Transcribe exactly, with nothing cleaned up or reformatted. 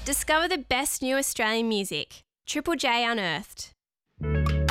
Discover the best new Australian music. Triple J Unearthed.